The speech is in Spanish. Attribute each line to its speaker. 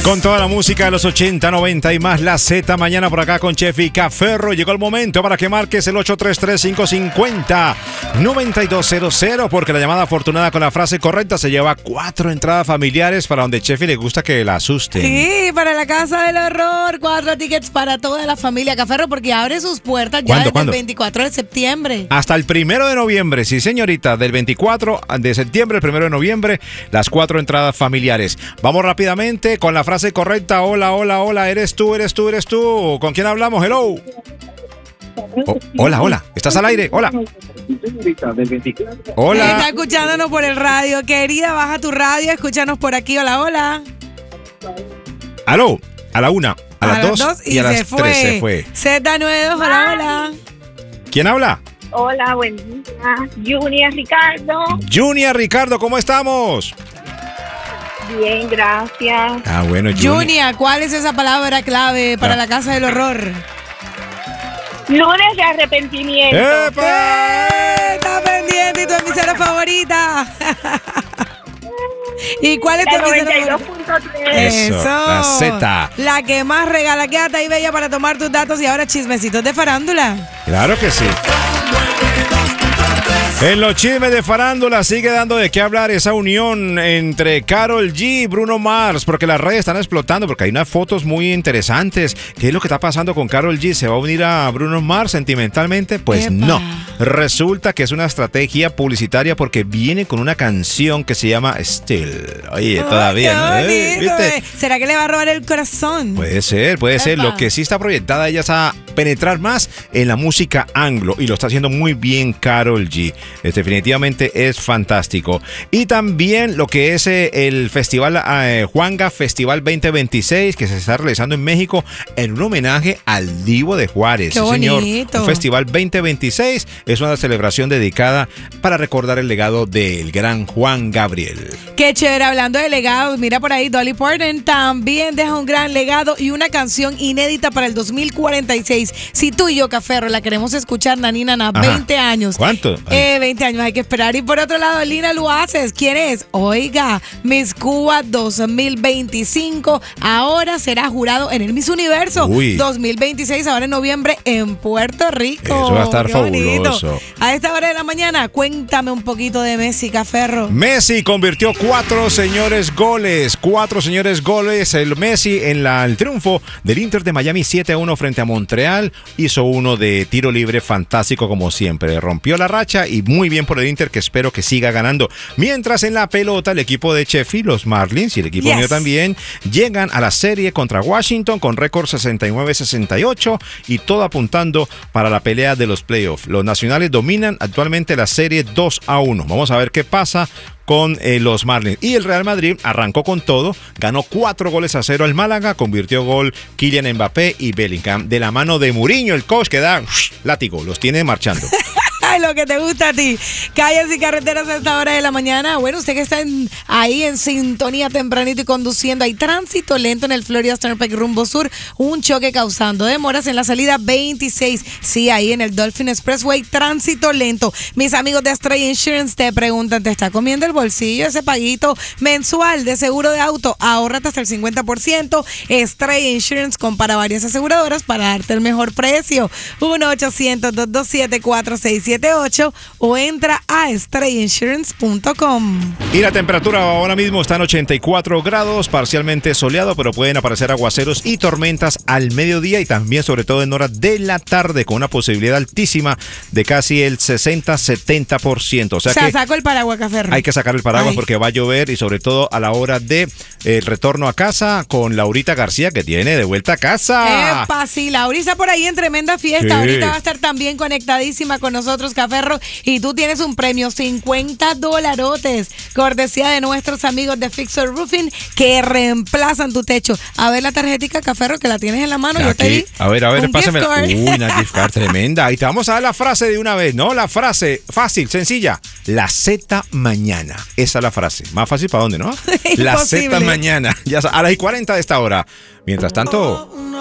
Speaker 1: Con toda la música de los 80, 90 y más, la Z mañana por acá con Chef y Caferro. Llegó el momento para que marques el 833-550-9200, porque la llamada afortunada con la frase correcta se lleva 4 entradas familiares para donde Chef le gusta que la asusten.
Speaker 2: Sí, para la Casa del Horror, 4 tickets para toda la familia Caferro, porque abre sus puertas ya desde el 24 de septiembre.
Speaker 1: Hasta el 1 de noviembre, sí señorita, del 24 de septiembre al 1 de noviembre, las 4 entradas familiares. Vamos rápidamente con la frase correcta. Hola, hola, hola, eres tú. ¿Con quién hablamos? Hello. Hola, ¿estás al aire? Hola. Hola.
Speaker 2: Está escuchándonos por el radio. Querida, baja tu radio, escúchanos por aquí. Hola.
Speaker 1: Aló, a la 1, a las 2 y a las 3 se fue.
Speaker 2: Z92, hola.
Speaker 1: ¿Quién habla?
Speaker 3: Hola, buen día. Junior Ricardo,
Speaker 1: ¿cómo estamos?
Speaker 3: Bien, gracias.
Speaker 1: Bueno,
Speaker 2: Junior, ¿cuál es esa palabra clave para la Casa del Horror?
Speaker 3: Lunes de arrepentimiento.
Speaker 1: ¡Epa!
Speaker 2: Está pendiente y tu emisora favorita. ¿Y cuál es tu emisora favorita?
Speaker 3: 92.3.
Speaker 1: Eso, la Z.
Speaker 2: La que más regala, quédate ahí bella para tomar tus datos y ahora chismecitos de farándula.
Speaker 1: Claro que sí. En los chismes de farándula sigue dando de qué hablar esa unión entre Karol G y Bruno Mars, porque las redes están explotando, porque hay unas fotos muy interesantes. ¿Qué es lo que está pasando con Karol G? ¿Se va a unir a Bruno Mars sentimentalmente? Pues
Speaker 2: ¡epa!
Speaker 1: No. Resulta que es una estrategia publicitaria porque viene con una canción que se llama Still. Oye, todavía, ¿no?
Speaker 2: ¿Viste? ¿Será que le va a robar el corazón?
Speaker 1: Puede ser. Lo que sí está proyectada ella es a penetrar más en la música anglo y lo está haciendo muy bien Karol G. Definitivamente es fantástico. Y también lo que es el festival Juanga Festival 2026 que se está realizando en México en un homenaje al Divo de Juárez.
Speaker 2: ¡Qué bonito!
Speaker 1: Señor, un Festival 2026 es una celebración dedicada para recordar el legado del gran Juan Gabriel.
Speaker 2: Qué chévere, hablando de legados, mira por ahí, Dolly Parton también deja un gran legado y una canción inédita para el 2046. Si tú y yo, Caferro, la queremos escuchar, Nanina, 20 años.
Speaker 1: ¿Cuánto?
Speaker 2: 20 años hay que esperar. Y por otro lado, Lina Luaces, ¿quién es? Oiga, Miss Cuba 2025, ahora será jurado en el Miss Universo 2026, ahora en noviembre en Puerto Rico.
Speaker 1: Eso va a estar fabuloso.
Speaker 2: A esta hora de la mañana, cuéntame un poquito de Messi, Caferro.
Speaker 1: Messi convirtió 4 señores goles. El Messi en el triunfo del Inter de Miami 7-1 frente a Montreal. Hizo uno de tiro libre fantástico como siempre. Rompió la racha y muy bien por el Inter, que espero que siga ganando. Mientras en la pelota, el equipo de Sheffield, los Marlins y el equipo mío también, llegan a la serie contra Washington con récord 69-68 y todo apuntando para la pelea de los playoffs. Los nacionales dominan actualmente la serie 2-1. Vamos a ver qué pasa con los Marlins. Y el Real Madrid arrancó con todo, ganó 4-0 al Málaga, convirtió gol Kylian Mbappé y Bellingham de la mano de Mourinho, el coach que da látigo, los tiene marchando.
Speaker 2: Ay, lo que te gusta a ti. Calles y carreteras a esta hora de la mañana. Bueno, usted que está ahí en sintonía tempranito y conduciendo, hay tránsito lento en el Florida Turnpike rumbo sur, un choque causando demoras en la salida 26. Sí, ahí en el Dolphin Expressway, tránsito lento. Mis amigos de Stray Insurance te preguntan, ¿te está comiendo el bolsillo ese paguito mensual de seguro de auto? Ahórrate hasta el 50%. Stray Insurance compara varias aseguradoras para darte el mejor precio. 1-800-227-4678 o entra a strayinsurance.com.
Speaker 1: Y la temperatura ahora mismo está en 84 grados, parcialmente soleado, pero pueden aparecer aguaceros y tormentas al mediodía y también sobre todo en horas de la tarde con una posibilidad altísima de casi el 60-70%. O sea que
Speaker 2: saco el paraguas, Caferro.
Speaker 1: Hay que sacar el paraguas porque va a llover y sobre todo a la hora de retorno a casa con Laurita García, que tiene de vuelta a casa.
Speaker 2: ¡Epa! Sí, Laurita por ahí en tremenda fiesta. Sí. Ahorita va a estar también conectadísima con nosotros, Caferro, y tú tienes un premio, $50, cortesía de nuestros amigos de Fixer Roofing, que reemplazan tu techo. A ver la tarjetita, Caferro, que la tienes en la mano. Yo te di.
Speaker 1: A ver, pásamela. Una gift card tremenda. Ahí te vamos a dar la frase de una vez, ¿no? La frase fácil, sencilla. La Z mañana. Esa es la frase. Más fácil para dónde, ¿no? La Z mañana. Ya a las 40 de esta hora. Mientras tanto...